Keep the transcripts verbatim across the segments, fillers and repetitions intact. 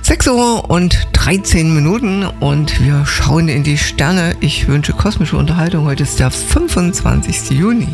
sechs Uhr und dreizehn Minuten und wir schauen in die Sterne. Ich wünsche kosmische Unterhaltung. Heute ist der fünfundzwanzigster Juni.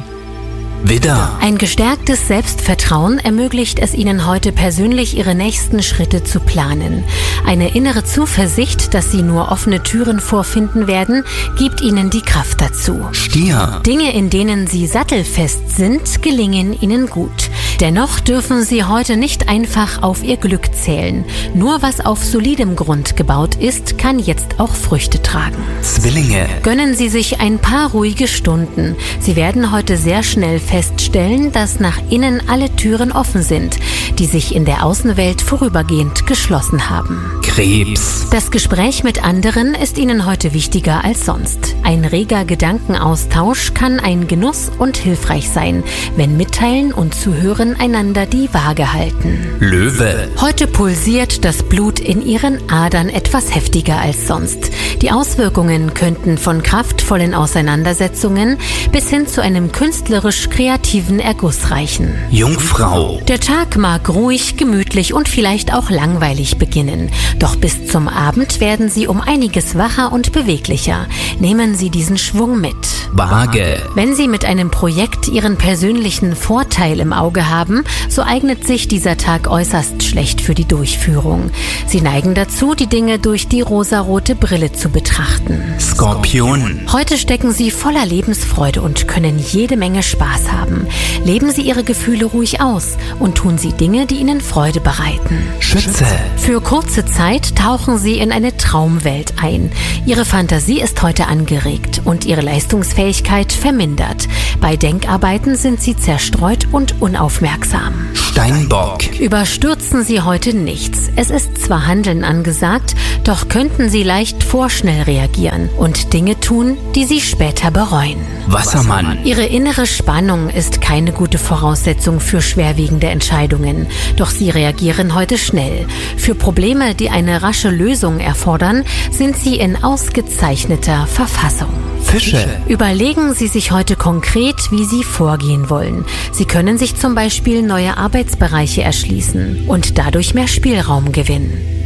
Widder. Ein gestärktes Selbstvertrauen ermöglicht es Ihnen heute persönlich, Ihre nächsten Schritte zu planen. Eine innere Zuversicht, dass Sie nur offene Türen vorfinden werden, gibt Ihnen die Kraft dazu. Stier. Dinge, in denen Sie sattelfest sind, gelingen Ihnen gut. Dennoch dürfen Sie heute nicht einfach auf Ihr Glück zählen. Nur was auf solidem Grund gebaut ist, kann jetzt auch Früchte tragen. Zwillinge. Gönnen Sie sich ein paar ruhige Stunden. Sie werden heute sehr schnell feststellen, dass nach innen alle Türen offen sind, die sich in der Außenwelt vorübergehend geschlossen haben. Krebs. Das Gespräch mit anderen ist Ihnen heute wichtiger als sonst. Ein reger Gedankenaustausch kann ein Genuss und hilfreich sein, wenn Mitteilen und Zuhören einander die Waage halten. Löwe. Heute pulsiert das Blut in Ihren Adern etwas heftiger als sonst. Die Auswirkungen könnten von kraftvollen Auseinandersetzungen bis hin zu einem künstlerisch kreativen Erguss reichen. Jungfrau. Der Tag mag ruhig, gemütlich und vielleicht auch langweilig beginnen. Doch bis zum Abend werden Sie um einiges wacher und beweglicher. Nehmen Sie diesen Schwung mit. Waage. Wenn Sie mit einem Projekt Ihren persönlichen Vorteil im Auge haben, so eignet sich dieser Tag äußerst schlecht für die Durchführung. Sie neigen dazu, die Dinge durch die rosarote Brille zu betrachten. Skorpion. Heute stecken Sie voller Lebensfreude und können jede Menge Spaß haben. Leben Sie Ihre Gefühle ruhig aus und tun Sie Dinge, die Ihnen Freude bereiten. Schütze. Für kurze Zeit tauchen Sie in eine Traumwelt ein. Ihre Fantasie ist heute angeregt und Ihre Leistungsfähigkeit vermindert. Bei Denkarbeiten sind Sie zerstreut und unaufmerksam. Steinbock. Überstürzen Sie heute nichts. Es ist zwar Handeln angesagt, doch könnten Sie leicht vorschnell reagieren und Dinge tun, die Sie später bereuen. Wassermann. Ihre innere Spannung ist keine gute Voraussetzung für schwerwiegende Entscheidungen, doch Sie reagieren heute schnell. Für Probleme, die eine rasche Lösung erfordern, sind Sie in ausgezeichneter Verfassung. Fische. Überlegen Sie sich heute konkret, wie Sie vorgehen wollen. Sie können sich zum Beispiel neue Arbeitsbereiche erschließen und dadurch mehr Spielraum gewinnen.